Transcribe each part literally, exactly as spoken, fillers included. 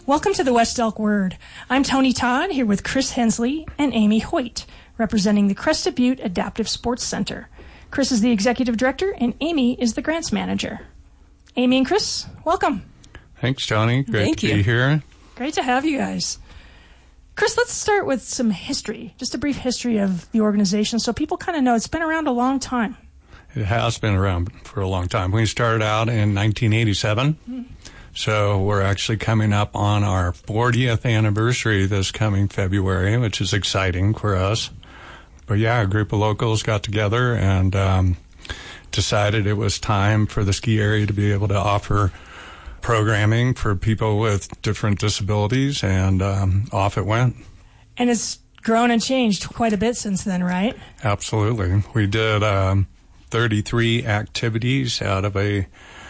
Welcome to the West Elk Word. I'm Tony Todd, here with Chris Hensley and Amy Hoyt, representing the Crested Butte Adaptive Sports Center. Chris is the executive director, and Amy is the grants manager. Amy and Chris, welcome. Thanks, Tony. Great Thank to you. be here. Great to have you guys. Chris, let's start with some history, just a brief history of the organization so people kind of know it's been around a long time. It has been around for a long time. We started out in nineteen eighty-seven. Mm. So we're actually coming up on our fortieth anniversary this coming February, which is exciting for us. But yeah, a group of locals got together and um, decided it was time for the ski area to be able to offer programming for people with different disabilities, and um, off it went. And it's grown and changed quite a bit since then, right? Absolutely. We did um, thirty-three activities out of a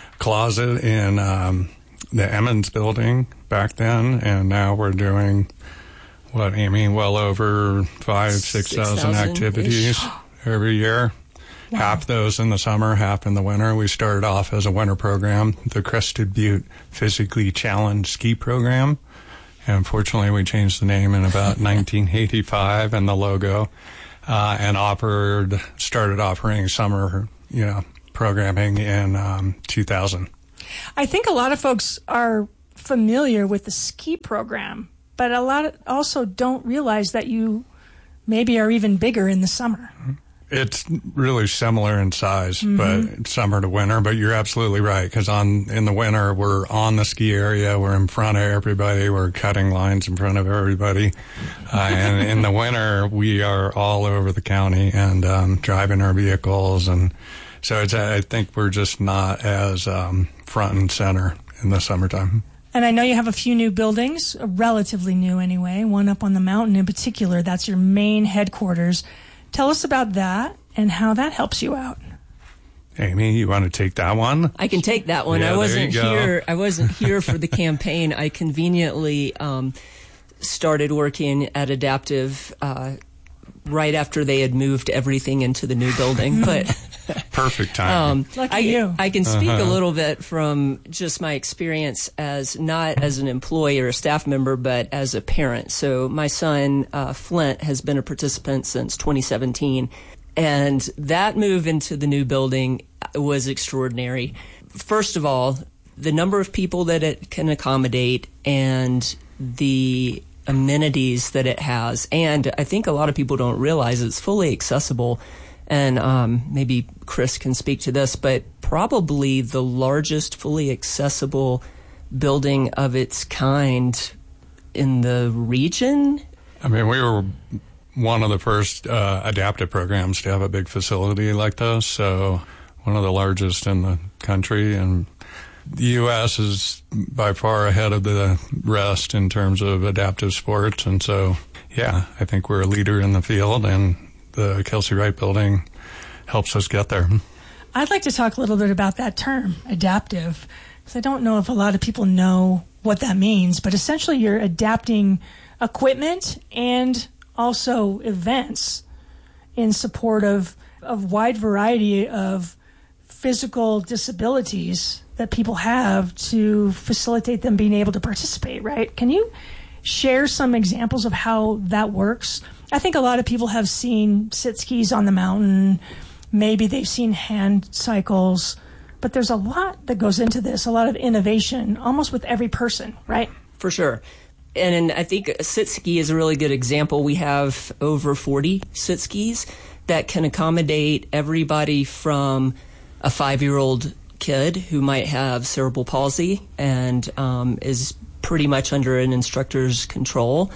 closet in um, the Emmons building back then, and now we're doing, what, Amy, well over five, six thousand activities every year. Wow. Half those in the summer, half in the winter. We started off as a winter program, the Crested Butte Physically Challenged Ski Program. And fortunately, we changed the name in about nineteen eighty-five and the logo, uh, and offered, started offering summer, you know, programming in um, two thousand. I think a lot of folks are familiar with the ski program, but a lot of also don't realize that you maybe are even bigger in the summer. It's really similar in size, mm-hmm. but summer to winter. But you're absolutely right, because on in the winter we're on the ski area, we're in front of everybody, we're cutting lines in front of everybody, uh, and in the winter we are all over the county and um, driving our vehicles, and so it's, I think we're just not as um, front and center in the summertime. And I know you have a few new buildings, relatively new anyway, one up on the mountain in particular. That's your main headquarters. Tell us about that and how that helps you out. Amy, you want to take that one? I can take that one. Yeah, I wasn't there you go. here. I wasn't here for the campaign. I conveniently um, started working at Adaptive uh, right after they had moved everything into the new building. But perfect time. Um, Lucky I, you. I can speak uh-huh. a little bit from just my experience as not as an employee or a staff member, but as a parent. So my son, uh, Flint, has been a participant since twenty seventeen. And that move into the new building was extraordinary. First of all, the number of people that it can accommodate and the amenities that it has. And I think a lot of people don't realize it's fully accessible. And um, maybe Chris can speak to this, but probably the largest fully accessible building of its kind in the region. I mean, we were one of the first uh, adaptive programs to have a big facility like this, so one of the largest in the country, and the U S is by far ahead of the rest in terms of adaptive sports, and so, yeah, I think we're a leader in the field, and the Kelsey Wright building helps us get there. I'd like to talk a little bit about that term, adaptive, because I don't know if a lot of people know what that means, but essentially you're adapting equipment and also events in support of a wide variety of physical disabilities that people have to facilitate them being able to participate, right? Can you share some examples of how that works? I think a lot of people have seen sit skis on the mountain. Maybe they've seen hand cycles, but there's a lot that goes into this, a lot of innovation, almost with every person, right? For sure. And I think sit ski is a really good example. We have over forty sit skis that can accommodate everybody from a five-year-old kid who might have cerebral palsy and um, is pretty much under an instructor's control,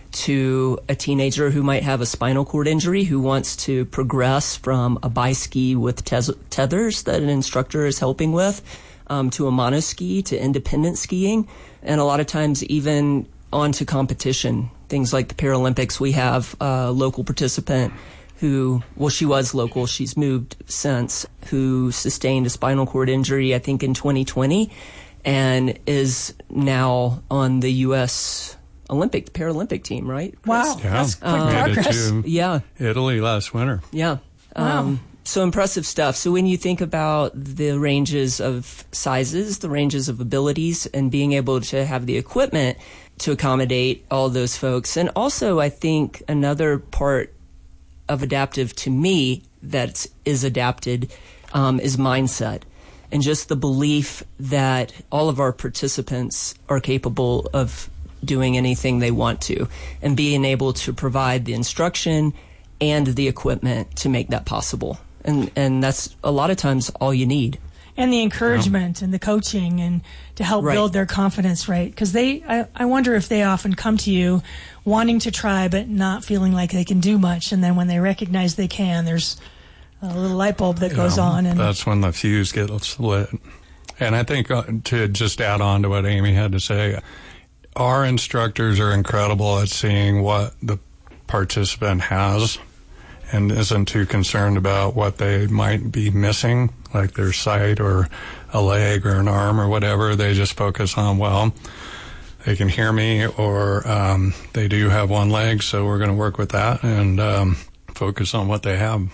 to a teenager who might have a spinal cord injury who wants to progress from a bi-ski with tes- tethers that an instructor is helping with, um, to a monoski, to independent skiing, and a lot of times even onto competition. Things like the Paralympics, we have a local participant who, well, she was local, she's moved since, who sustained a spinal cord injury, I think in twenty twenty, and is now on the U S Olympic, Paralympic team, right, Chris? Wow, yeah. that's quick um, progress. To yeah. Italy last winter. Yeah. Wow. Um, So impressive stuff. So when you think about the ranges of sizes, the ranges of abilities, and being able to have the equipment to accommodate all those folks. And also, I think another part of adaptive to me that is adapted um, is mindset. And just the belief that all of our participants are capable of doing anything they want to, and being able to provide the instruction and the equipment to make that possible. And and that's a lot of times all you need. And the encouragement yeah. and the coaching and to help right. build their confidence, right? Because they, I, I wonder if they often come to you wanting to try but not feeling like they can do much. And then when they recognize they can, there's a little light bulb that goes yeah, on. And that's when the fuse gets lit. And I think uh, to just add on to what Amy had to say, our instructors are incredible at seeing what the participant has and isn't too concerned about what they might be missing, like their sight or a leg or an arm or whatever. They just focus on, well, they can hear me, or um, they do have one leg, so we're going to work with that and um, focus on what they have.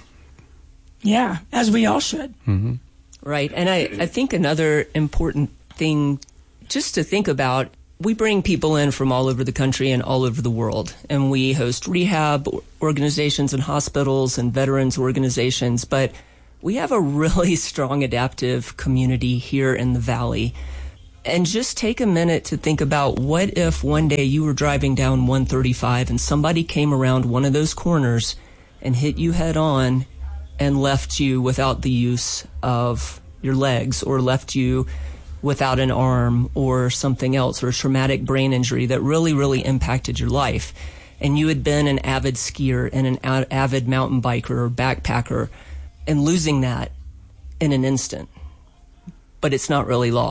Yeah, as we all should. Mm-hmm. Right. And I, I think another important thing just to think about, we bring people in from all over the country and all over the world, and we host rehab organizations and hospitals and veterans organizations, but we have a really strong adaptive community here in the Valley. And just take a minute to think about, what if one day you were driving down one thirty-five and somebody came around one of those corners and hit you head on and left you without the use of your legs, or left you without an arm or something else, or a traumatic brain injury that really, really impacted your life. And you had been an avid skier and an avid mountain biker or backpacker, and losing that in an instant. But it's not really lost.